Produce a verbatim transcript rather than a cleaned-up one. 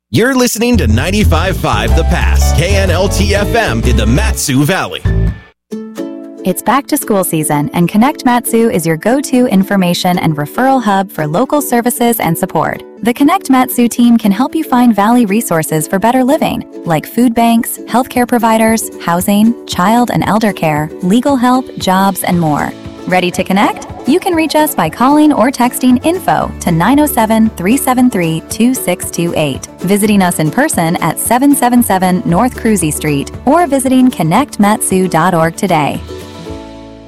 You're listening to ninety-five point five The Pass, K N L T F M in the Mat-Su Valley. It's back to school season, and Connect Mat-Su is your go-to information and referral hub for local services and support. The Connect Mat-Su team can help you find Valley resources for better living, like food banks, healthcare providers, housing, child and elder care, legal help, jobs, and more. Ready to connect? You can reach us by calling or texting info to nine oh seven, three seven three, two six two eight, visiting us in person at seven seventy-seven North Cruzy Street, or visiting connect matsu dot org today.